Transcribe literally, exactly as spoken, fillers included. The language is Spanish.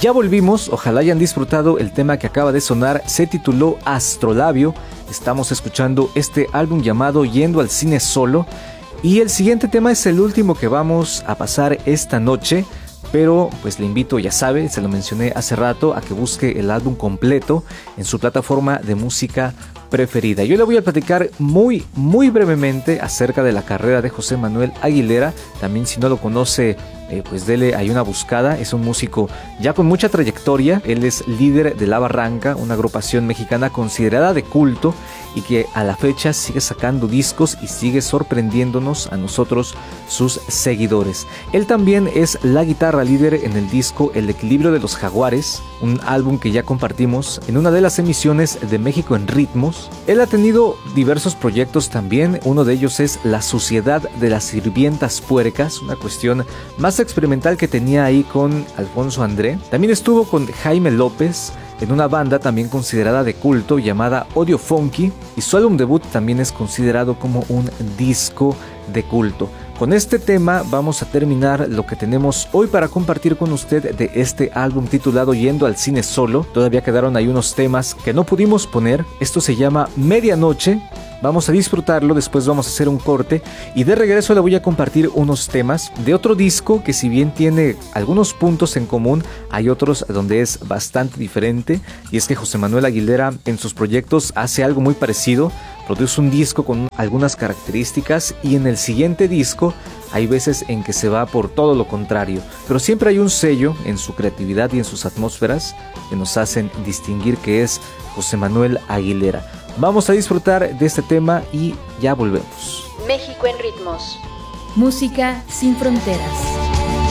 Ya volvimos, ojalá hayan disfrutado el tema que acaba de sonar, se tituló Astrolabio. Estamos escuchando este álbum llamado Yendo al Cine Solo. Y el siguiente tema es el último que vamos a pasar esta noche. Pero pues le invito, ya sabe, se lo mencioné hace rato, a que busque el álbum completo en su plataforma de música preferida. Yo le voy a platicar muy, muy brevemente acerca de la carrera de José Manuel Aguilera. También, si no lo conoce, eh, pues dele ahí una buscada. Es un músico ya con mucha trayectoria. Él es líder de La Barranca, una agrupación mexicana considerada de culto y que a la fecha sigue sacando discos y sigue sorprendiéndonos a nosotros, sus seguidores. Él también es la guitarra líder en el disco El Equilibrio de los Jaguares, un álbum que ya compartimos en una de las emisiones de México en Ritmos. Él ha tenido diversos proyectos también, uno de ellos es La Suciedad de las Sirvientas Puercas, una cuestión más experimental que tenía ahí con Alfonso André. También estuvo con Jaime López en una banda también considerada de culto llamada Odio Funky, y su álbum debut también es considerado como un disco de culto. Con este tema vamos a terminar lo que tenemos hoy para compartir con usted de este álbum titulado Yendo al Cine Solo. Todavía quedaron ahí unos temas que no pudimos poner. Esto se llama Medianoche. Vamos a disfrutarlo, después vamos a hacer un corte y de regreso le voy a compartir unos temas de otro disco que, si bien tiene algunos puntos en común, hay otros donde es bastante diferente, y es que José Manuel Aguilera en sus proyectos hace algo muy parecido, produce un disco con algunas características y en el siguiente disco hay veces en que se va por todo lo contrario, pero siempre hay un sello en su creatividad y en sus atmósferas que nos hacen distinguir que es José Manuel Aguilera. Vamos a disfrutar de este tema y ya volvemos. México en Ritmos. Música sin fronteras.